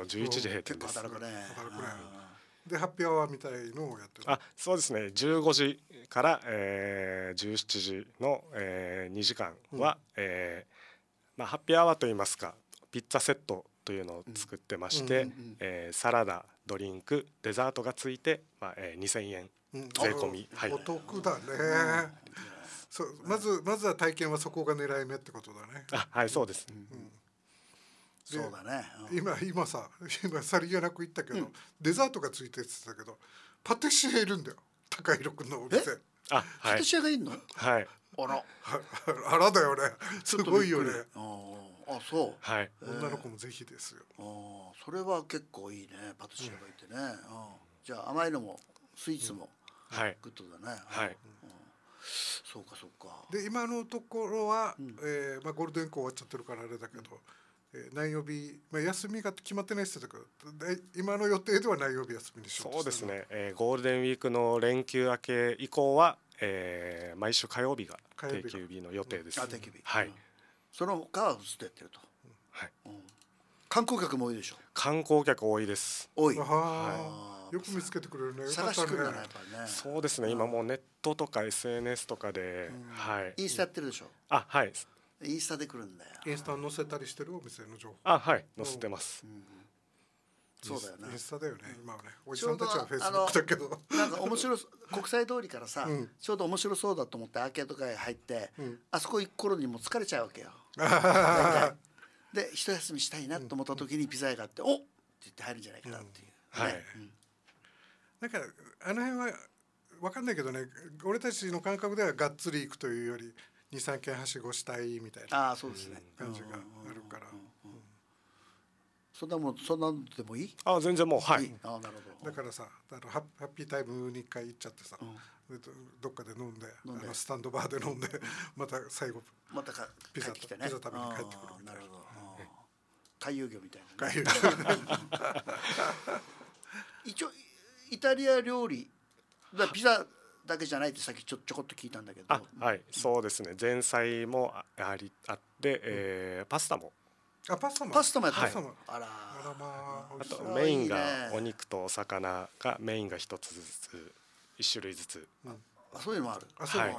11時閉店です。 結構働くね。 でハッピーアワーみたいのをやってる。 そうですね。15時から、17時の、2時間は、ハッピーアワーといいますかピッツァセットというのを作ってまして、サラダドリンクデザートがついて、2000円税込み、 お得だね。まずは体験はそこが狙い目ってことだね。 はいそうです。 そうだね。 今さりげなく言ったけど、デザートがついてって言ってたけどパティシエいるんだよ、高弘君のお店。 パティシエがいるの？ はい。 あらだよね。すごいよね。 そう。 はい。 女の子もぜひですよ。 それは結構いいね、パティシエがいてね。じゃあ甘いのもスイーツもグッドだね。 はい。 そうかそうか。 で今のところはゴールデンウィーク終わっちゃってるからあれだけど、何曜日休みが決まってないって言ってたけど、今の予定では何曜日休みにしようとしてる。 そうですね。ゴールデンウィークの連休明け以降は、毎週火曜日が定休日の予定です。 定休日。 はい。 その他はずっとやってると。 はい。 観光客も多いでしょ。 観光客多いです。 多い。 よく見つけてくれるね。 探してくるんだねやっぱりね。 そうですね。今もうネットとか SNS とかで、 インスタやってるでしょ。 はい。 インスタで来るんだよ。 インスタ載せたりしてるお店の情報。 はい載せてます。 そうだよね。 インスタだよね今はね。おじさんたちはフェイスブックだけど。 なんか面白国際通りからさ、ちょうど面白そうだと思ってアーケード街入って、あそこ行く頃にもう疲れちゃうわけよ。で一休みしたいなと思った時にピザ屋があっておっって言って入るんじゃないかなっていう。 はい。 なんかあの辺は分かんないけどね、俺たちの感覚ではがっつり行くというより2、3軒はしごしたいみたいなそうですね感じがあるから。 そんなのでもいい？ 全然もうはい。 なるほど。 だからさハッピータイムに1回行っちゃってさ、どっかで飲んでスタンドバーで飲んでまた最後ピザ食べに帰ってくるみたいな。なるほど。回遊魚みたいな。一応イタリア料理ピザだけじゃないってさっきちょこっと聞いたんだけど。 はいそうですね。前菜もやはりあって、パスタも。 パスタもやってる。 あとメインがお肉とお魚がメインが1つずつ1種類ずつ。 そういうのもある。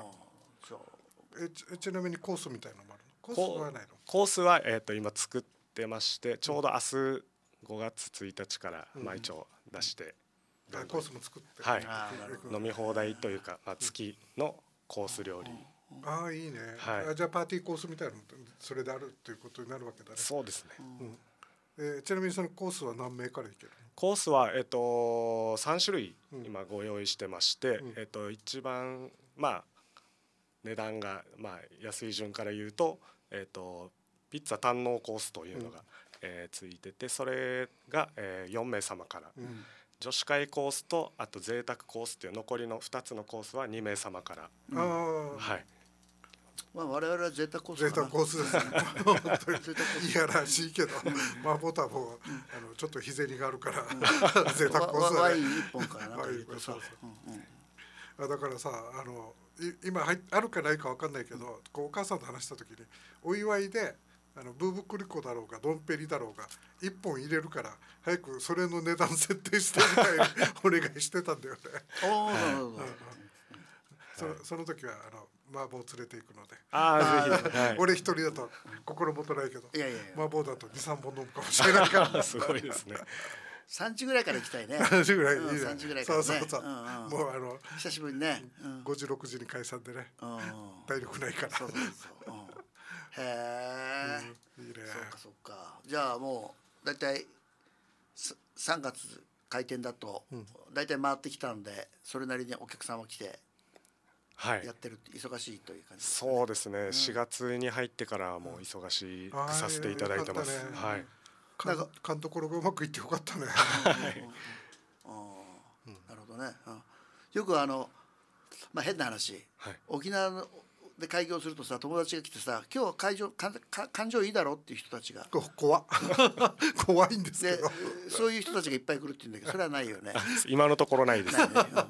ちなみにコースみたいなのもあるの？コースはないの？ コースは今作ってまして、ちょうど明日5月1日から一応出して。 コースも作って。 飲み放題というか月のコース料理。 いいね。じゃあパーティーコースみたいなのそれであるっていうことになるわけだね。 そうですね。 ちなみにそのコースは何名からいけるの？ コースは3種類今ご用意してまして、一番値段が安い順から言うとピッツァ堪能コースというのがついてて、それが4名様から。女子会コースとあと贅沢コースという残りの2つのコースは2名様から。はい。 我々は贅沢コース。 贅沢コースですね。本当にいやらしいけど、麻婆タボちょっと日銭があるから贅沢コースだね。 ワイン1本からなんか言うとさ。 だからさ今あるかないか分かんないけど、お母さんと話した時にお祝いでブーブクリコだろうがドンペリだろうが1本入れるから早くそれの値段設定してみたいにお願いしてたんだよね。その時は麻婆連れていくので。 ぜひ。 俺一人だと心もとないけど、麻婆だと2、3本飲むかもしれないから。 すごいですね。 3時ぐらいから行きたいね。 3時ぐらいいいね。 3時ぐらいからね。 そうもう久しぶりにね。 5時6時に解散でね。体力ないから。 へえ。 いいね。 そうか。じゃあもうだいたい3月開店だとだいたい回ってきたんで、それなりにお客さんは来てやってるって忙しいという感じ。 そうですね。4月に入ってからもう忙しくさせていただいてます。はい。 勘どころがうまくいってよかったね。なるほどね。よく変な話、沖縄で開業するとさ、友達が来てさ、今日感情いいだろっていう人たちが怖いんですけど、 そういう人たちがいっぱい来るって言うんだけど、それはないよね。 今のところないです。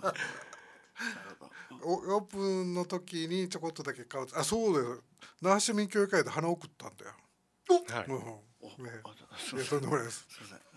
オープンの時にちょこっとだけ顔そうだよ、那覇市民協議会で花を送ったんだよ。とんでもないです。